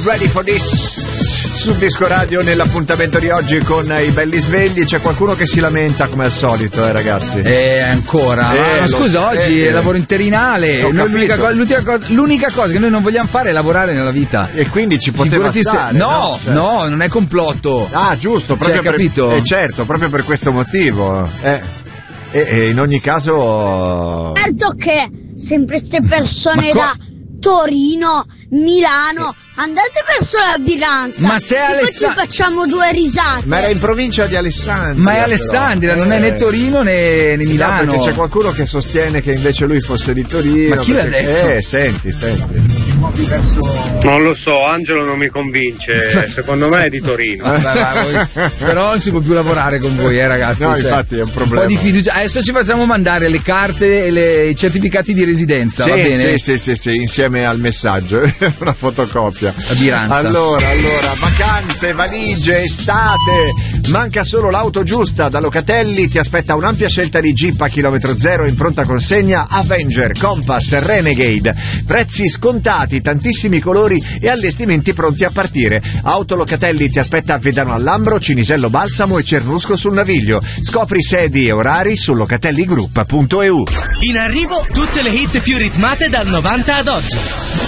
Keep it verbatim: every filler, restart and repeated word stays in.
ready for this? Sul Disco Radio, nell'appuntamento di oggi con i belli svegli, c'è qualcuno che si lamenta come al solito, eh ragazzi. Eh, ancora. Eh, ma scusa, lo- oggi eh, è lavoro interinale. ho Noi l'unica, capito. co- l'unica cosa, l'unica cosa che noi non vogliamo fare è lavorare nella vita. E quindi ci poteva Figurati se- stare, no, no? Cioè- no, non è complotto. Ah, giusto, proprio Cioè, per, capito? eh, certo, proprio per questo motivo. Eh, e, e in ogni caso. Certo che sempre queste persone Ma co- da Torino, Milano, andate verso la Biranza. Ma se e poi Alessa- ci facciamo due risate. Ma era in provincia di Alessandria. Ma è però. Alessandria, non è Eh. né Torino né, né No, Milano. perché c'è qualcuno che sostiene che invece lui fosse di Torino. Ma chi l'ha perché- detto? Eh, senti, senti. Non lo so, Angelo non mi convince, secondo me è di Torino. Vai, vai, voi- però non si può più lavorare con voi, eh ragazzi. No, cioè, infatti è un Un problema. po' di fiducia. Adesso ci facciamo mandare le carte e le- i certificati di residenza, Sì, va bene? sì, sì, sì, sì, insieme al messaggio, una fotocopia. A Biranza. Allora, allora, vacanze, valigie, estate. Manca solo l'auto giusta. Da Locatelli ti aspetta un'ampia scelta di Jeep a chilometro zero in pronta consegna, Avenger, Compass, Renegade. Prezzi scontati, tantissimi colori e allestimenti pronti a partire. Auto Locatelli ti aspetta a Vedano al Lambro, Cinisello Balsamo e Cernusco sul Naviglio. Scopri sedi e orari su locatelligroup punto e u. In arrivo tutte le hit più ritmate dal novanta ad oggi.